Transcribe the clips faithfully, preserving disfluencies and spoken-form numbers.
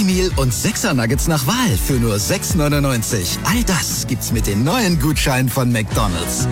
Meal und sechser Nuggets nach Wahl für nur sechs neunundneunzig. All das gibt's mit den neuen Gutscheinen von McDonald's.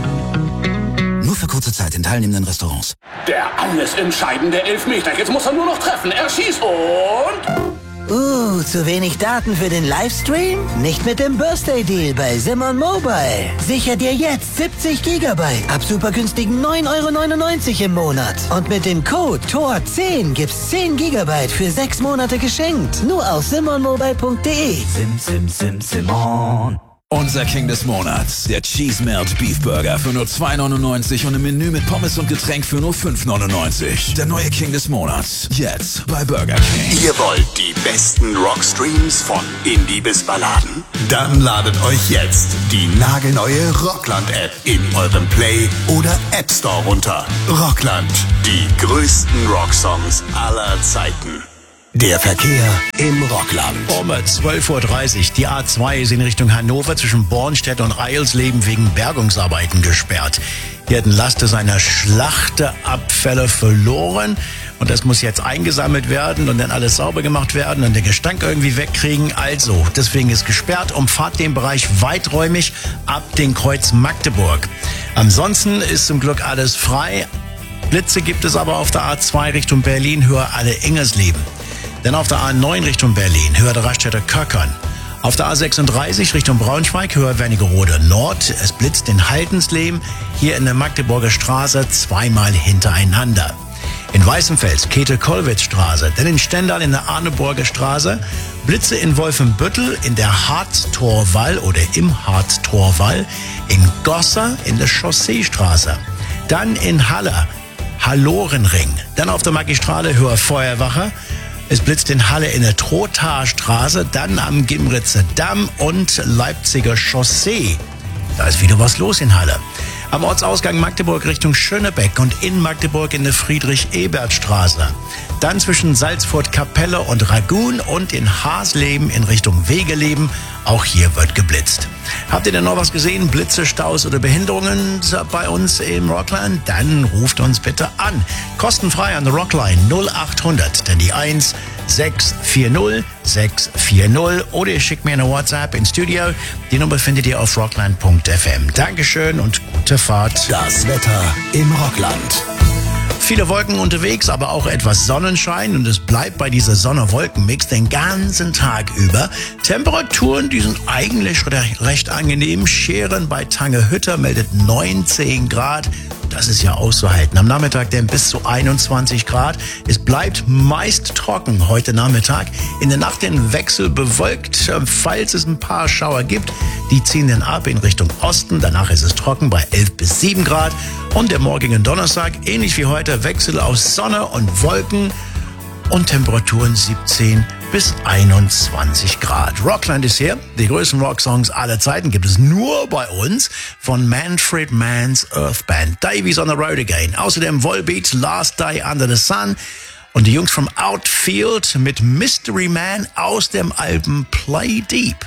Nur für kurze Zeit in teilnehmenden Restaurants. Der alles entscheidende Elfmeter. Jetzt muss er nur noch treffen. Er schießt und... Uh, zu wenig Daten für den Livestream? Nicht mit dem Birthday Deal bei Simon Mobile. Sicher dir jetzt siebzig Gigabyte ab super günstigen neun Euro neunundneunzig im Monat. Und mit dem Code T O R zehn gibt's zehn Gigabyte für sechs Monate geschenkt. Nur auf simon mobile punkt de. Sim, sim, sim, Simon. Unser King des Monats, der Cheese Melt Beef Burger für nur zwei neunundneunzig und ein Menü mit Pommes und Getränk für nur fünf neunundneunzig. Der neue King des Monats, jetzt bei Burger King. Ihr wollt die besten Rockstreams von Indie bis Balladen? Dann ladet euch jetzt die nagelneue Rockland-App in eurem Play- oder App Store runter. Rockland, die größten Rocksongs aller Zeiten. Der Verkehr im Rockland. Um zwölf Uhr dreißig. Die A zwei ist in Richtung Hannover zwischen Bornstedt und Eilsleben wegen Bergungsarbeiten gesperrt. Hier hat ein Laster seiner Schlachteabfälle verloren. Und das muss jetzt eingesammelt werden und dann alles sauber gemacht werden und den Gestank irgendwie wegkriegen. Also, deswegen ist gesperrt. Umfahrt den Bereich weiträumig ab den Kreuz Magdeburg. Ansonsten ist zum Glück alles frei. Blitze gibt es aber auf der A zwei Richtung Berlin, höher alle Ingersleben. Dann auf der A neun Richtung Berlin, höher der Raststätte Köckern. Auf der A sechsunddreißig Richtung Braunschweig, höher Wernigerode Nord. Es blitzt in Haldensleben, hier in der Magdeburger Straße zweimal hintereinander. In Weißenfels, Käthe-Kollwitz-Straße, dann in Stendal in der Arneburger Straße. Blitze in Wolfenbüttel, in der Harztorwall oder im Harztorwall. In Gosser, in der Chausseestraße. Dann in Halle, Hallorenring. Dann auf der Magistrale, höher Feuerwache. Es blitzt in Halle in der Trothaarstraße, dann am Gimritzer Damm und Leipziger Chaussee. Da ist wieder was los in Halle. Am Ortsausgang Magdeburg Richtung Schönebeck und in Magdeburg in der Friedrich-Ebert-Straße. Dann zwischen Salzfurt-Kapelle und Ragun und in Hasleben in Richtung Wegeleben. Auch hier wird geblitzt. Habt ihr denn noch was gesehen? Blitze, Staus oder Behinderungen bei uns im Rockland? Dann ruft uns bitte an. Kostenfrei an der Rockline null achthundert, denn die eins sechs vier null sechs vier null oder ihr schickt mir eine WhatsApp ins Studio. Die Nummer findet ihr auf rockland punkt f m. Dankeschön und gute Fahrt. Das Wetter im Rockland. Viele Wolken unterwegs, aber auch etwas Sonnenschein und es bleibt bei dieser Sonne-Wolken-Mix den ganzen Tag über. Temperaturen, die sind eigentlich recht angenehm. Scheren bei Tangehütter meldet neunzehn Grad. Das ist ja auszuhalten. Am Nachmittag denn bis zu einundzwanzig Grad. Es bleibt meist trocken heute Nachmittag. In der Nacht den Wechsel bewölkt, falls es ein paar Schauer gibt. Die ziehen dann ab in Richtung Osten. Danach ist es trocken bei elf bis sieben Grad. Und der morgigen Donnerstag, ähnlich wie heute, Wechsel aus Sonne und Wolken und Temperaturen siebzehn bis einundzwanzig Grad. Rockland ist hier. Die größten Rocksongs aller Zeiten gibt es nur bei uns von Manfred Mann's Earth Band. Davies on the Road Again. Außerdem Volbeat, Last Day Under the Sun. Und die Jungs vom Outfield mit Mystery Man aus dem Album Play Deep.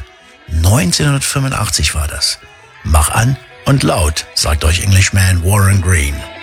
neunzehnhundertfünfundachtzig war das. Mach an und laut, sagt euch Englishman Warren Green.